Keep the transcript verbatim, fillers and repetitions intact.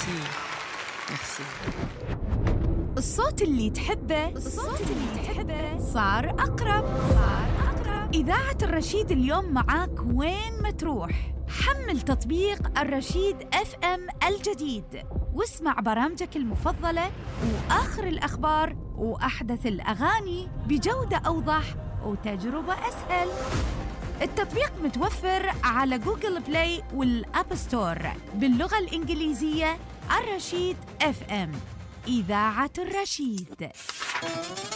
ميرسي ميرسي. الصوت اللي تحبه الصوت اللي تحبه صار أقرب صار أقرب. إذاعة الرشيد اليوم معاك وين ما تروح. حمل تطبيق الرشيد اف ام الجديد واسمع برامجك المفضلة وآخر الأخبار وأحدث الأغاني بجودة أوضح وتجربة أسهل. التطبيق متوفر على جوجل بلاي والأب ستور باللغة الإنجليزية. الرشيد اف ام، إذاعة الرشيد.